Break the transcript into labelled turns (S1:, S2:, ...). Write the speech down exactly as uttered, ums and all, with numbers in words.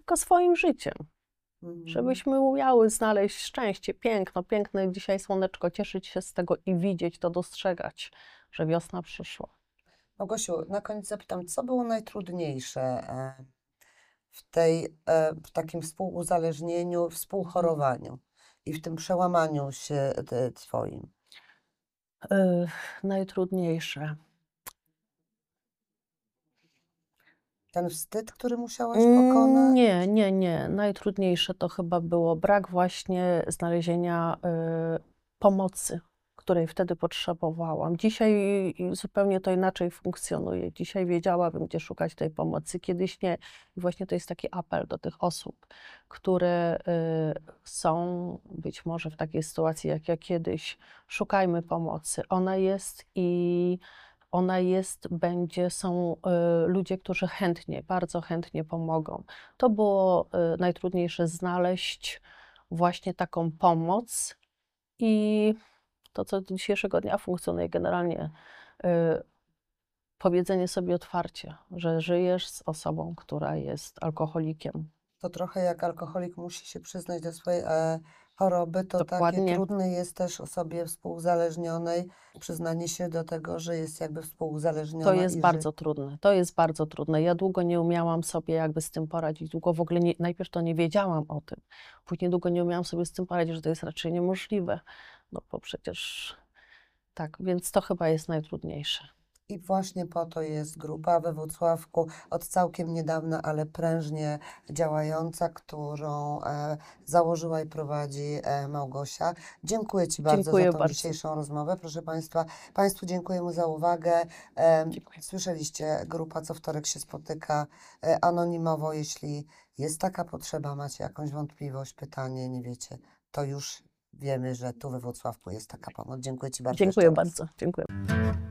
S1: tylko swoim życiem.
S2: Mhm.
S1: Żebyśmy umiały znaleźć szczęście, piękno, piękne dzisiaj słoneczko, cieszyć się z tego i widzieć to, dostrzegać, że wiosna przyszła.
S2: Małgosiu, na koniec zapytam, co było najtrudniejsze e, w tej, e, w takim współuzależnieniu, współchorowaniu i w tym przełamaniu się e, twoim?
S1: Yy, najtrudniejsze.
S2: Ten wstyd, który musiałaś
S1: Mm,
S2: pokonać?
S1: Nie, nie, nie. Najtrudniejsze to chyba było brak właśnie znalezienia y, pomocy, której wtedy potrzebowałam. Dzisiaj zupełnie to inaczej funkcjonuje. Dzisiaj wiedziałabym, gdzie szukać tej pomocy. Kiedyś nie. I właśnie to jest taki apel do tych osób, które y, są być może w takiej sytuacji, jak ja kiedyś. Szukajmy pomocy. Ona jest i ona jest, będzie, są y, ludzie, którzy chętnie, bardzo chętnie pomogą. To było y, najtrudniejsze, znaleźć właśnie taką pomoc i to, co do dzisiejszego dnia funkcjonuje generalnie, y, powiedzenie sobie otwarcie, że żyjesz z osobą, która jest alkoholikiem.
S2: To trochę jak alkoholik musi się przyznać do swojej e, choroby, to takie
S1: Dokładnie.
S2: trudne jest też osobie współuzależnionej przyznanie się do tego, że jest jakby współuzależniona.
S1: To jest
S2: i
S1: bardzo
S2: że...
S1: trudne, to jest bardzo trudne. Ja długo nie umiałam sobie jakby z tym poradzić, długo w ogóle nie, najpierw to nie wiedziałam o tym, później długo nie umiałam sobie z tym poradzić, że to jest raczej niemożliwe, no bo przecież tak, więc to chyba jest najtrudniejsze.
S2: I właśnie po to jest grupa we Włocławku, od całkiem niedawna, ale prężnie działająca, którą e, założyła i prowadzi e, Małgosia. Dziękuję Ci bardzo
S1: Dziękuję
S2: za tą
S1: bardzo.
S2: dzisiejszą rozmowę. Proszę Państwa, Państwu dziękujemy za uwagę. E,
S1: Dziękuję.
S2: Słyszeliście, grupa co wtorek się spotyka e, anonimowo. Jeśli jest taka potrzeba, macie jakąś wątpliwość, pytanie, nie wiecie, to już wiemy, że tu we Włocławku jest taka pomoc. Dziękuję Ci bardzo
S1: Dziękuję
S2: jeszcze raz.
S1: bardzo, dziękuję.